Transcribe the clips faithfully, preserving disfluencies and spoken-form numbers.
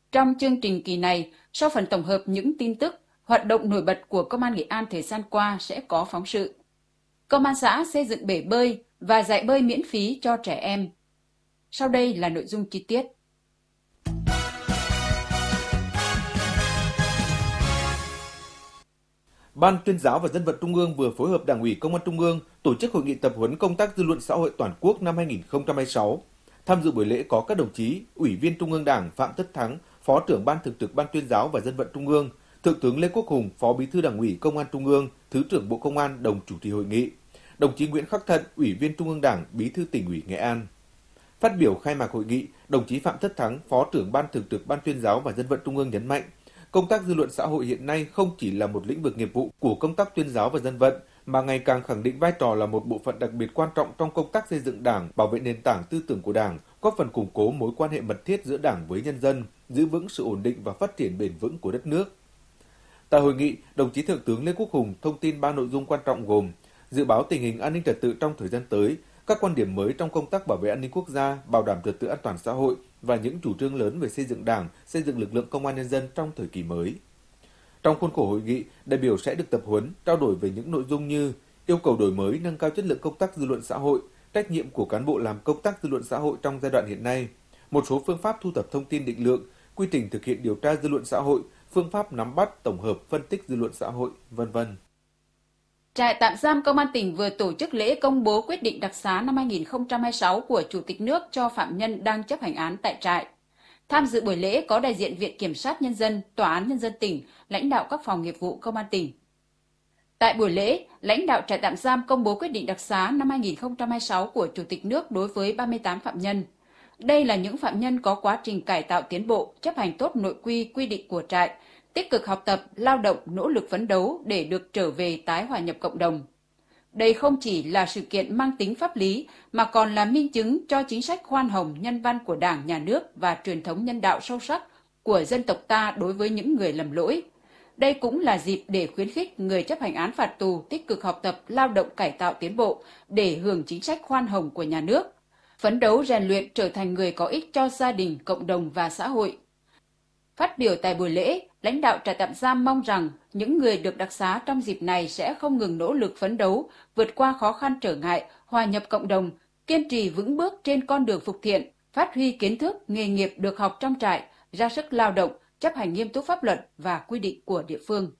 Trong chương trình kỳ này, sau phần tổng hợp những tin tức, hoạt động nổi bật của Công an Nghệ An thời gian qua sẽ có phóng sự. Công an xã xây dựng bể bơi và dạy bơi miễn phí cho trẻ em. Sau đây là nội dung chi tiết. Ban Tuyên giáo và Dân vận Trung ương vừa phối hợp Đảng ủy Công an Trung ương tổ chức hội nghị tập huấn công tác dư luận xã hội toàn quốc năm hai nghìn không trăm hai mươi sáu. Tham dự buổi lễ có các đồng chí Ủy viên Trung ương Đảng Phạm Tất Thắng, Phó trưởng Ban Thường trực Ban Tuyên giáo và Dân vận Trung ương, Thượng tướng Lê Quốc Hùng, Phó Bí thư Đảng ủy Công an Trung ương, Thứ trưởng Bộ Công an đồng chủ trì hội nghị. Đồng chí Nguyễn Khắc Thận, Ủy viên Trung ương Đảng, Bí thư Tỉnh ủy Nghệ An. Phát biểu khai mạc hội nghị, đồng chí Phạm Tất Thắng, Phó trưởng Ban Thường trực Ban Tuyên giáo và Dân vận Trung ương nhấn mạnh, công tác dư luận xã hội hiện nay không chỉ là một lĩnh vực nghiệp vụ của công tác tuyên giáo và dân vận, mà ngày càng khẳng định vai trò là một bộ phận đặc biệt quan trọng trong công tác xây dựng Đảng, bảo vệ nền tảng tư tưởng của Đảng, góp phần củng cố mối quan hệ mật thiết giữa Đảng với nhân dân, giữ vững sự ổn định và phát triển bền vững của đất nước. Tại hội nghị, đồng chí Thượng tướng Lê Quốc Hùng thông tin ba nội dung quan trọng gồm dự báo tình hình an ninh trật tự trong thời gian tới, các quan điểm mới trong công tác bảo vệ an ninh quốc gia, bảo đảm trật tự an toàn xã hội và những chủ trương lớn về xây dựng Đảng, xây dựng lực lượng công an nhân dân trong thời kỳ mới. Trong khuôn khổ hội nghị, đại biểu sẽ được tập huấn, trao đổi về những nội dung như yêu cầu đổi mới, nâng cao chất lượng công tác dư luận xã hội, trách nhiệm của cán bộ làm công tác dư luận xã hội trong giai đoạn hiện nay, một số phương pháp thu thập thông tin định lượng, quy trình thực hiện điều tra dư luận xã hội, phương pháp nắm bắt, tổng hợp, phân tích dư luận xã hội, vân vân. Trại tạm giam Công an tỉnh vừa tổ chức lễ công bố quyết định đặc xá năm hai nghìn không trăm hai mươi sáu của Chủ tịch nước cho phạm nhân đang chấp hành án tại trại. Tham dự buổi lễ có đại diện Viện Kiểm sát Nhân dân, Tòa án Nhân dân tỉnh, lãnh đạo các phòng nghiệp vụ Công an tỉnh. Tại buổi lễ, lãnh đạo trại tạm giam công bố quyết định đặc xá năm hai nghìn không trăm hai mươi sáu của Chủ tịch nước đối với ba mươi tám phạm nhân. Đây là những phạm nhân có quá trình cải tạo tiến bộ, chấp hành tốt nội quy quy định của trại, tích cực học tập, lao động, nỗ lực phấn đấu để được trở về tái hòa nhập cộng đồng. Đây không chỉ là sự kiện mang tính pháp lý mà còn là minh chứng cho chính sách khoan hồng nhân văn của Đảng, Nhà nước và truyền thống nhân đạo sâu sắc của dân tộc ta đối với những người lầm lỗi. Đây cũng là dịp để khuyến khích người chấp hành án phạt tù tích cực học tập, lao động cải tạo tiến bộ để hưởng chính sách khoan hồng của nhà nước, phấn đấu rèn luyện trở thành người có ích cho gia đình, cộng đồng và xã hội. Phát biểu tại buổi lễ, lãnh đạo trại tạm giam mong rằng những người được đặc xá trong dịp này sẽ không ngừng nỗ lực phấn đấu, vượt qua khó khăn trở ngại, hòa nhập cộng đồng, kiên trì vững bước trên con đường phục thiện, phát huy kiến thức, nghề nghiệp được học trong trại, ra sức lao động, chấp hành nghiêm túc pháp luật và quy định của địa phương.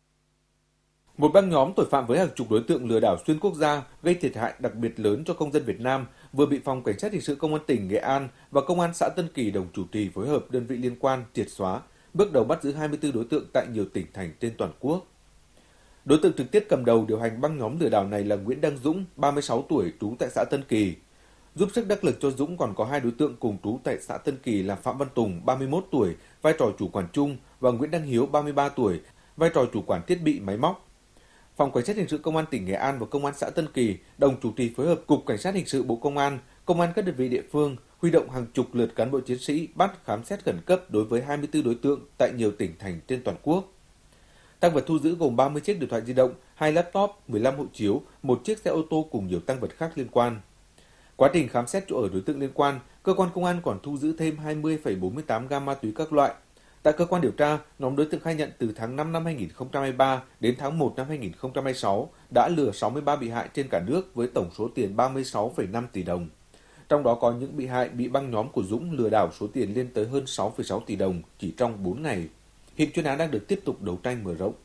Một băng nhóm tội phạm với hàng chục đối tượng lừa đảo xuyên quốc gia gây thiệt hại đặc biệt lớn cho công dân Việt Nam vừa bị Phòng Cảnh sát Hình sự Công an tỉnh Nghệ An và Công an xã Tân Kỳ đồng chủ trì phối hợp đơn vị liên quan triệt xóa, bước đầu bắt giữ hai mươi tư đối tượng tại nhiều tỉnh thành trên toàn quốc. Đối tượng trực tiếp cầm đầu điều hành băng nhóm lừa đảo này là Nguyễn Đăng Dũng, ba mươi sáu tuổi, trú tại xã Tân Kỳ. Giúp sức đắc lực cho Dũng còn có hai đối tượng cùng trú tại xã Tân Kỳ là Phạm Văn Tùng, ba mươi mốt tuổi, vai trò chủ quản chung và Nguyễn Đăng Hiếu, ba mươi ba tuổi, vai trò chủ quản thiết bị máy móc. Phòng Cảnh sát Hình sự Công an tỉnh Nghệ An và Công an xã Tân Kỳ đồng chủ trì phối hợp Cục Cảnh sát Hình sự Bộ Công an, Công an các đơn vị địa phương huy động hàng chục lượt cán bộ chiến sĩ bắt khám xét khẩn cấp đối với hai mươi tư đối tượng tại nhiều tỉnh thành trên toàn quốc. Tang vật thu giữ gồm ba mươi chiếc điện thoại di động, hai laptop, mười lăm hộ chiếu, một chiếc xe ô tô cùng nhiều tang vật khác liên quan. Quá trình khám xét chỗ ở đối tượng liên quan, cơ quan công an còn thu giữ thêm hai mươi phẩy bốn mươi tám gam ma túy các loại. Tại cơ quan điều tra, nhóm đối tượng khai nhận từ tháng năm năm hai nghìn không trăm hai mươi ba đến tháng một năm hai nghìn không trăm hai mươi sáu đã lừa sáu mươi ba bị hại trên cả nước với tổng số tiền ba mươi sáu phẩy năm tỷ đồng. Trong đó có những bị hại bị băng nhóm của Dũng lừa đảo số tiền lên tới hơn sáu phẩy sáu tỷ đồng chỉ trong bốn ngày. Hiện chuyên án đang được tiếp tục đấu tranh mở rộng.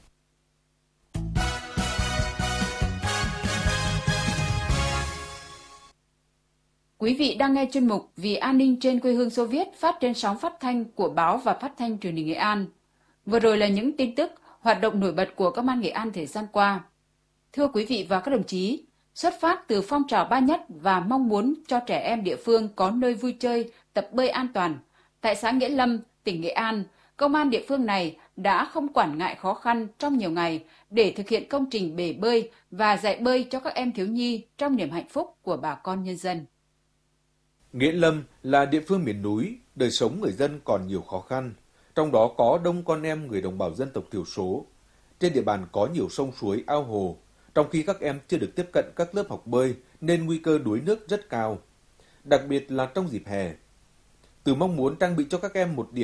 Quý vị đang nghe chuyên mục Vì an ninh trên quê hương Xô Viết phát trên sóng phát thanh của báo và phát thanh truyền hình Nghệ An. Vừa rồi là những tin tức, hoạt động nổi bật của Công an Nghệ An thời gian qua. Thưa quý vị và các đồng chí, xuất phát từ phong trào ba nhất và mong muốn cho trẻ em địa phương có nơi vui chơi, tập bơi an toàn, tại xã Nghĩa Lâm, tỉnh Nghệ An, Công an địa phương này đã không quản ngại khó khăn trong nhiều ngày để thực hiện công trình bể bơi và dạy bơi cho các em thiếu nhi trong niềm hạnh phúc của bà con nhân dân. Nghĩa Lâm là địa phương miền núi, đời sống người dân còn nhiều khó khăn, trong đó có đông con em người đồng bào dân tộc thiểu số. Trên địa bàn có nhiều sông suối, ao hồ, trong khi các em chưa được tiếp cận các lớp học bơi nên nguy cơ đuối nước rất cao, đặc biệt là trong dịp hè. Từ mong muốn trang bị cho các em một điểm